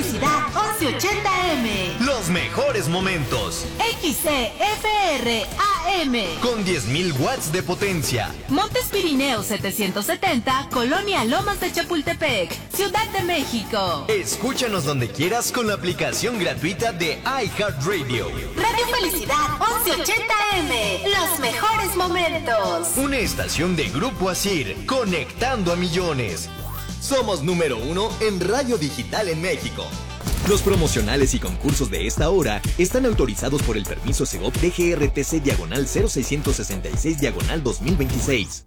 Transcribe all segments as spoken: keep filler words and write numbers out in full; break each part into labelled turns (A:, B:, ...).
A: Felicidad once ochenta M.
B: Los mejores momentos.
A: X C F R A M.
B: Con diez mil watts de potencia.
A: Montes Pirineos setecientos setenta, Colonia Lomas de Chapultepec, Ciudad de México.
B: Escúchanos donde quieras con la aplicación gratuita de iHeartRadio.
A: Radio Felicidad once ochenta M. Los mejores momentos.
B: Una estación de Grupo Asir, conectando a millones. Somos número uno en radio digital en México. Los promocionales y concursos de esta hora están autorizados por el permiso Segov D G R T C diagonal cero seiscientos sesenta y seis diagonal dos mil veintiséis.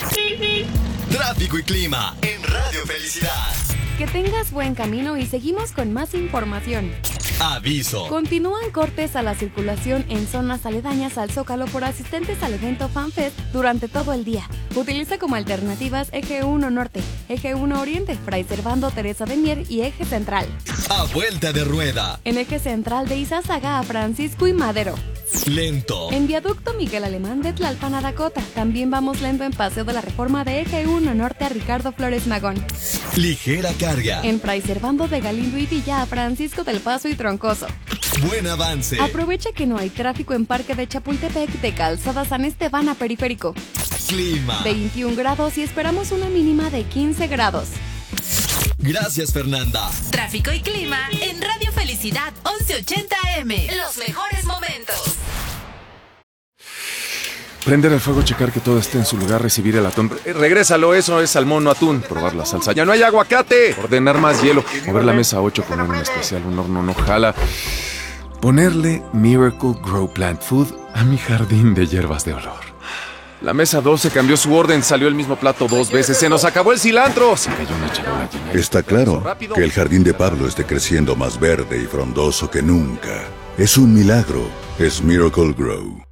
B: Tráfico y clima en Radio Felicidad.
C: Que tengas buen camino y seguimos con más información.
B: Aviso.
C: Continúan cortes a la circulación en zonas aledañas al Zócalo por asistentes al evento FanFest durante todo el día. Utiliza como alternativas Eje uno Norte, Eje uno Oriente, Fray Servando Teresa de Mier y Eje Central.
B: A vuelta de rueda.
C: En Eje Central de Izazaga a Francisco y Madero.
B: Lento.
C: En Viaducto Miguel Alemán de Tlalpan a Dakota. También vamos lento en Paseo de la Reforma de Eje uno Norte a Ricardo Flores Magón.
B: Ligera carga.
C: En Fray Servando de Galindo y Villa a Francisco del Paso y Troncoso.
B: Buen avance.
C: Aprovecha que no hay tráfico en Parque de Chapultepec de Calzada San Esteban a Periférico.
B: Clima.
C: veintiún grados y esperamos una mínima de quince grados.
B: Gracias, Fernanda.
A: Tráfico y clima en Radio Felicidad once ochenta M. Los mejores momentos.
D: Prender el fuego, checar que todo esté en su lugar, recibir el atún. Eh, regrésalo, eso es salmón, no atún. Probar la salsa. ¡Ya no hay aguacate! Ordenar más hielo. Mover la mesa ocho, poner un especial, un horno no jala. Ponerle Miracle Grow Plant Food a mi jardín de hierbas de olor. La mesa doce cambió su orden, salió el mismo plato dos veces. ¡Se nos acabó el cilantro! Se cayó una charola llena.
E: Está claro que el jardín de Pablo esté creciendo más verde y frondoso que nunca. Es un milagro. Es Miracle Grow.